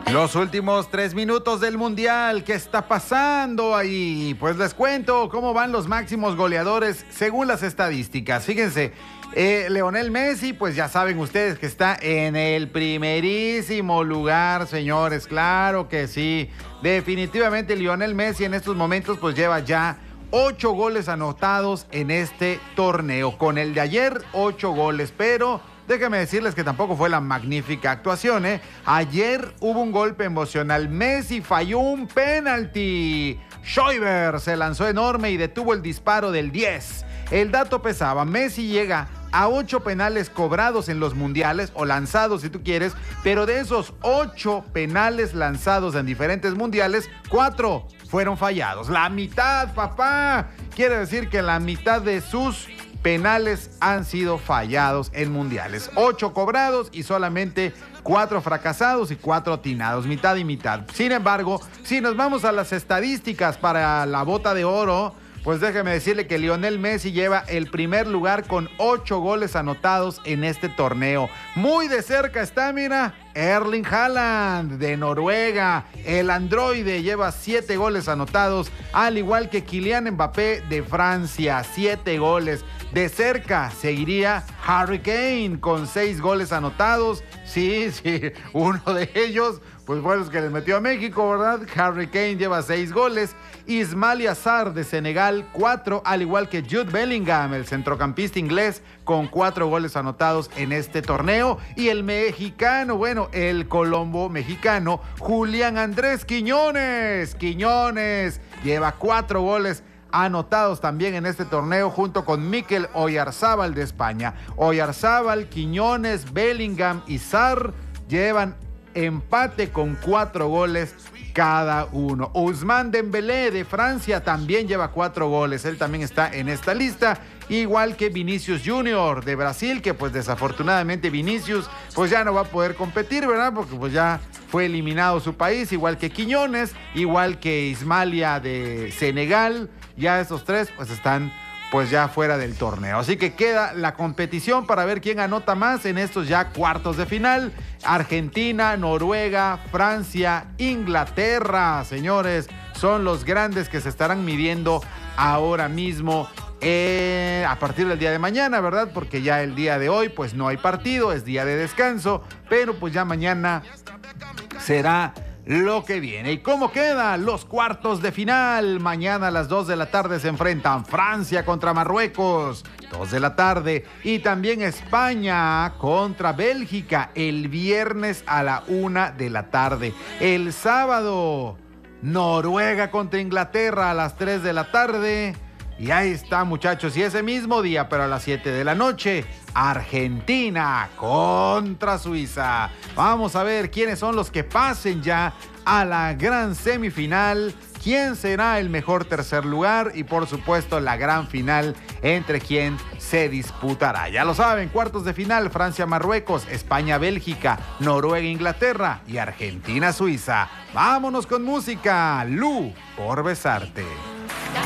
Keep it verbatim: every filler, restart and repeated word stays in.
Los últimos tres minutos del Mundial, ¿qué está pasando ahí? Pues les cuento cómo van los máximos goleadores según las estadísticas. Fíjense, eh, Lionel Messi, pues ya saben ustedes que está en el primerísimo lugar, señores. Claro que sí, definitivamente Lionel Messi en estos momentos pues lleva ya ocho goles anotados en este torneo. Con el de ayer, ocho goles, pero déjenme decirles que tampoco fue la magnífica actuación, ¿eh? Ayer hubo un golpe emocional. Messi falló un penalti. Schäuber se lanzó enorme y detuvo el disparo del diez. El dato pesaba. Messi llega a ocho penales cobrados en los mundiales, o lanzados si tú quieres, pero de esos ocho penales lanzados en diferentes mundiales, cuatro fueron fallados. La mitad, papá. Quiere decir que la mitad de sus penales han sido fallados en mundiales. Ocho cobrados y solamente cuatro fracasados y cuatro atinados, mitad y mitad. Sin embargo, si nos vamos a las estadísticas para la bota de oro, pues déjeme decirle que Lionel Messi lleva el primer lugar con ocho goles anotados en este torneo. Muy de cerca está, mira, Erling Haaland de Noruega. El androide lleva siete goles anotados, al igual que Kylian Mbappé de Francia, siete goles. De cerca seguiría Harry Kane con seis goles anotados. Sí, sí, uno de ellos pues fue los que les metió a México, ¿verdad? Harry Kane lleva seis goles. Ismail Assar de Senegal, cuatro, al igual que Jude Bellingham, el centrocampista inglés, con cuatro goles anotados en este torneo. Y el mexicano, bueno, el colombo mexicano, Julián Andrés Quiñones. Quiñones lleva cuatro goles anotados también en este torneo, junto con Mikel Oyarzábal de España. Oyarzábal, Quiñones, Bellingham y Sarr llevan empate con cuatro goles cada uno. Ousmane Dembélé de Francia también lleva cuatro goles. Él también está en esta lista, igual que Vinicius Junior de Brasil, que pues desafortunadamente Vinicius pues ya no va a poder competir, ¿verdad? Porque pues ya fue eliminado su país, igual que Quiñones, igual que Ismalia de Senegal. Ya estos tres pues están pues ya fuera del torneo. Así que queda la competición para ver quién anota más en estos ya cuartos de final. Argentina, Noruega, Francia, Inglaterra, señores, son los grandes que se estarán midiendo ahora mismo eh, a partir del día de mañana, ¿verdad? Porque ya el día de hoy pues no hay partido, es día de descanso, pero pues ya mañana será lo que viene. ¿Y cómo quedan los cuartos de final? Mañana a las dos de la tarde se enfrentan Francia contra Marruecos, dos de la tarde, y también España contra Bélgica el viernes a la una de la tarde. El sábado, Noruega contra Inglaterra a las tres de la tarde. Y ahí está, muchachos, y ese mismo día, pero a las siete de la noche, Argentina contra Suiza. Vamos a ver quiénes son los que pasen ya a la gran semifinal, quién será el mejor tercer lugar y por supuesto la gran final entre quién se disputará. Ya lo saben, cuartos de final, Francia-Marruecos, España-Bélgica, Noruega-Inglaterra y Argentina-Suiza. Vámonos con música, Lu, por besarte.